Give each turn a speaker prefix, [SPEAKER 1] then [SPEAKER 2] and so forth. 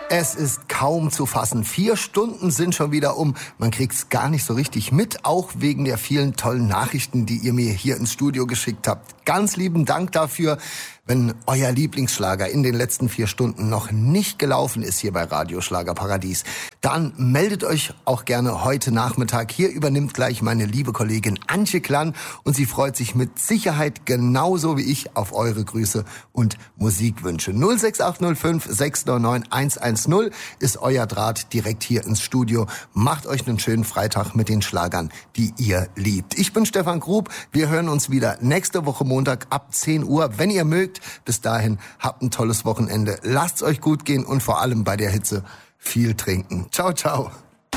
[SPEAKER 1] Es ist kaum zu fassen. 4 Stunden sind schon wieder um. Man kriegt's gar nicht so richtig mit, auch wegen der vielen tollen Nachrichten, die ihr mir hier ins Studio geschickt habt. Ganz lieben Dank dafür. Wenn euer Lieblingsschlager in den letzten 4 Stunden noch nicht gelaufen ist hier bei Radio Schlagerparadies, dann meldet euch auch gerne heute Nachmittag. Hier übernimmt gleich meine liebe Kollegin Antje Klann und sie freut sich mit Sicherheit genauso wie ich auf eure Grüße und Musikwünsche. 06805 699 110 ist euer Draht direkt hier ins Studio. Macht euch einen schönen Freitag mit den Schlagern, die ihr liebt. Ich bin Stefan Grub. Wir hören uns wieder nächste Woche Montag ab 10 Uhr, wenn ihr mögt. Bis dahin, habt ein tolles Wochenende. Lasst's euch gut gehen und vor allem bei der Hitze viel trinken. Ciao, ciao.